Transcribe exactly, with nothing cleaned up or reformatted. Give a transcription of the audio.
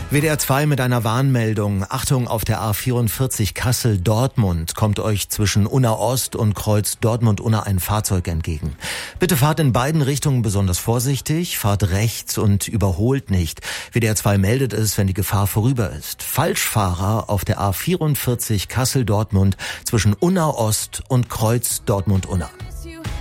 W D R zwei mit einer Warnmeldung. Achtung, auf der A vierundvierzig Kassel-Dortmund kommt euch zwischen Unna Ost und Kreuz Dortmund-Unna ein Fahrzeug entgegen. Bitte fahrt in beiden Richtungen besonders vorsichtig, fahrt rechts und überholt nicht. W D R zwei meldet es, wenn die Gefahr vorüber ist. Falschfahrer auf der A vierundvierzig Kassel-Dortmund zwischen Unna Ost und Kreuz Dortmund-Unna.